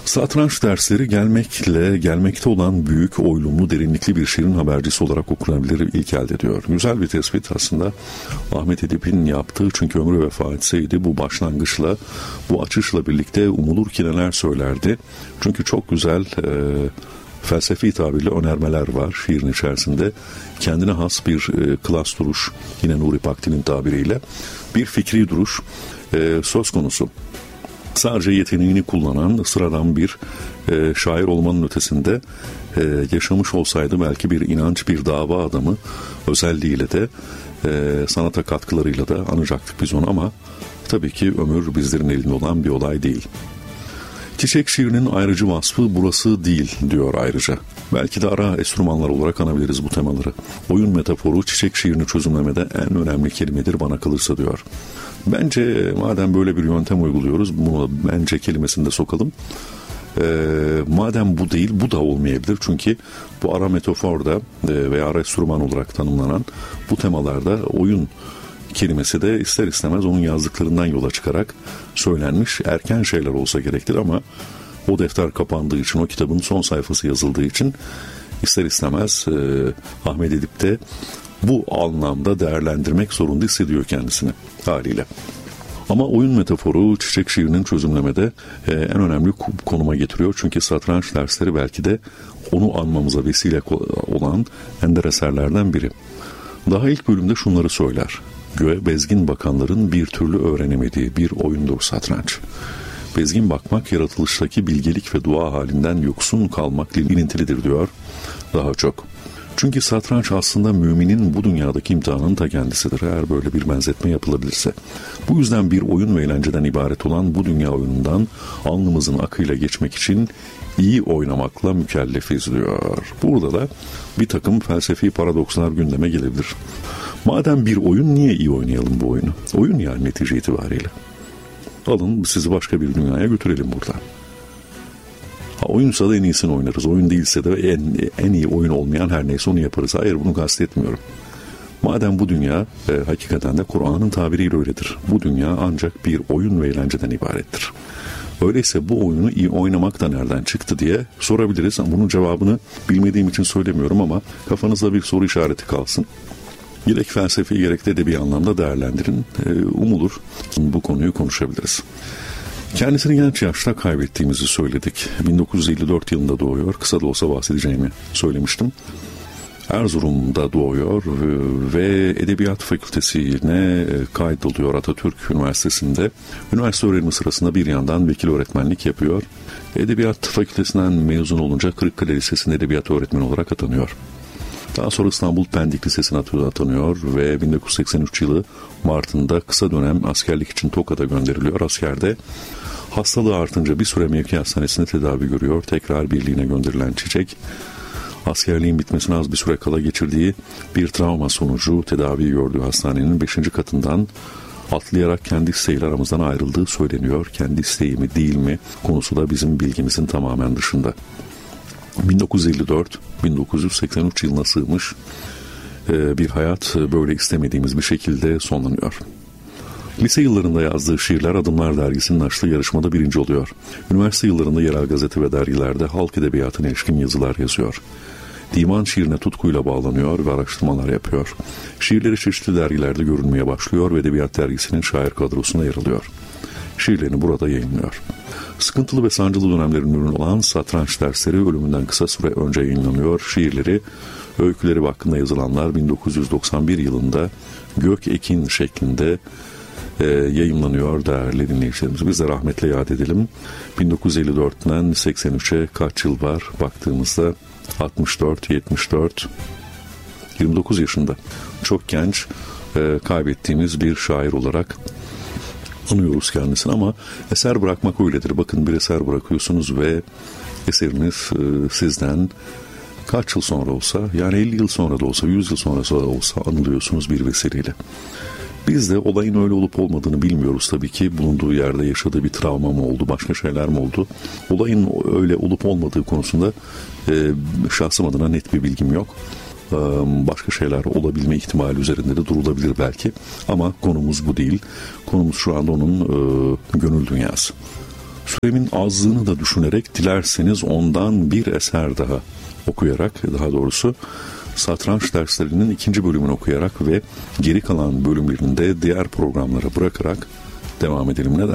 Satranç dersleri gelmekte olan büyük, oylumlu, derinlikli bir şiirin habercisi olarak okunabilir ilk elde diyor. Güzel bir tespit aslında Ahmet Edip'in yaptığı, çünkü ömrü vefa etseydi bu başlangıçla, bu açışla birlikte umulur ki neler söylerdi. Çünkü çok güzel felsefi tabirle önermeler var şiirin içerisinde. Kendine has bir klas duruş, yine Nuri Pakdil'in tabiriyle bir fikri duruş söz konusu. Sadece yeteneğini kullanan sıradan bir şair olmanın ötesinde yaşamış olsaydı belki bir inanç, bir dava adamı özelliğiyle de sanata katkılarıyla da anacaktık biz onu, ama tabii ki ömür bizlerin elinde olan bir olay değil. Çiçek şiirinin ayrıcı vasfı burası değil diyor ayrıca. Belki de ara enstrümanlar olarak anabiliriz bu temaları. Oyun metaforu çiçek şiirini çözümlemede en önemli kelimedir bana kalırsa diyor. Bence madem böyle bir yöntem uyguluyoruz, bunu bence kelimesini de sokalım. Madem bu değil, bu da olmayabilir. Çünkü bu ara metaforda veya ara enstrüman olarak tanımlanan bu temalarda oyun kelimesi de ister istemez onun yazdıklarından yola çıkarak söylenmiş erken şeyler olsa gerektir, ama o defter kapandığı için, o kitabın son sayfası yazıldığı için ister istemez Ahmet Edip de bu anlamda değerlendirmek zorunda hissediyor kendisini haliyle. Ama oyun metaforu çiçek şiirinin çözümlemede en önemli konuma getiriyor. Çünkü satranç dersleri belki de onu anmamıza vesile olan ender eserlerden biri. Daha ilk bölümde şunları söyler. Göğe bezgin bakanların bir türlü öğrenemediği bir oyundur satranç. Bezgin bakmak yaratılıştaki bilgelik ve dua halinden yoksun kalmakla ilintilidir diyor daha çok. Çünkü satranç aslında müminin bu dünyadaki imtihanının ta kendisidir, eğer böyle bir benzetme yapılabilirse. Bu yüzden bir oyun ve eğlenceden ibaret olan bu dünya oyunundan alnımızın akıyla geçmek için iyi oynamakla mükellefiz diyor. Burada da bir takım felsefi paradokslar gündeme gelebilir. Madem bir oyun, niye iyi oynayalım bu oyunu? Oyun yani netice itibariyle. Alın sizi başka bir dünyaya götürelim buradan. Oyunsa da en iyisini oynarız. Oyun değilse de en iyi oyun olmayan her neyse onu yaparız. Hayır, bunu kastetmiyorum. Madem bu dünya hakikaten de Kur'an'ın tabiriyle öyledir. Bu dünya ancak bir oyun ve eğlenceden ibarettir. Öyleyse bu oyunu iyi oynamak da nereden çıktı diye sorabiliriz. Bunun cevabını bilmediğim için söylemiyorum, ama kafanızda bir soru işareti kalsın. Gerek felsefi gerek de edebi anlamda değerlendirin. Umulur bu konuyu konuşabiliriz. Kendisini genç yaşta kaybettiğimizi söyledik. 1954 yılında doğuyor. Kısa da olsa bahsedeceğimi söylemiştim. Erzurum'da doğuyor ve Edebiyat Fakültesi'ne kaydoluyor Atatürk Üniversitesi'nde. Üniversite öğrenimi sırasında bir yandan vekil öğretmenlik yapıyor. Edebiyat Fakültesinden mezun olunca Kırıkkale Lisesi'nde edebiyat öğretmeni olarak atanıyor. Daha sonra İstanbul Pendik Lisesi'ne atanıyor ve 1983 yılı Mart'ında kısa dönem askerlik için Tokat'a gönderiliyor. Askerde hastalığı artınca bir süre mevki hastanesinde tedavi görüyor. Tekrar birliğine gönderilen Çiçek, askerliğin bitmesine az bir süre kala geçirdiği bir travma sonucu tedavi gördüğü hastanenin 5. katından atlayarak kendi isteğiyle aramızdan ayrıldığı söyleniyor. Kendi isteği mi değil mi konusu da bizim bilgimizin tamamen dışında. 1954-1983 yılına sığmış bir hayat böyle istemediğimiz bir şekilde sonlanıyor. Lise yıllarında yazdığı şiirler Adımlar Dergisi'nin açtığı yarışmada birinci oluyor. Üniversite yıllarında yerel gazete ve dergilerde halk edebiyatına ilişkin yazılar yazıyor. Divan şiirine tutkuyla bağlanıyor ve araştırmalar yapıyor. Şiirleri çeşitli dergilerde görünmeye başlıyor ve Edebiyat Dergisi'nin şair kadrosuna yer alıyor. Şiirlerini burada yayınlıyor. Sıkıntılı ve sancılı dönemlerin ürünü olan Satranç Dersleri ölümünden kısa süre önce yayınlanıyor. Şiirleri, öyküleri hakkında yazılanlar 1991 yılında Gök Ekin şeklinde yayınlanıyor değerli dinleyicilerimiz. Biz de rahmetle yad edelim. 1954'ten 83'e kaç yıl var baktığımızda? 64, 74, 29 yaşında. Çok genç, kaybettiğimiz bir şair olarak anıyoruz kendisini, ama eser bırakmak öyledir. Bakın, bir eser bırakıyorsunuz ve eseriniz sizden kaç yıl sonra olsa, yani 50 yıl sonra da olsa, 100 yıl sonra da olsa anılıyorsunuz bir vesileyle. Biz de olayın öyle olup olmadığını bilmiyoruz tabii ki. Bulunduğu yerde yaşadığı bir travma mı oldu, başka şeyler mi oldu? Olayın öyle olup olmadığı konusunda şahsım adına net bir bilgim yok. Başka şeyler olabilme ihtimali üzerinde de durulabilir belki. Ama konumuz bu değil. Konumuz şu anda onun gönül dünyası. Süremin azlığını da düşünerek dilerseniz ondan bir eser daha okuyarak, daha doğrusu satranç derslerinin 2. bölümünü okuyarak ve geri kalan bölümlerinde diğer programlara bırakarak devam edelim. Ne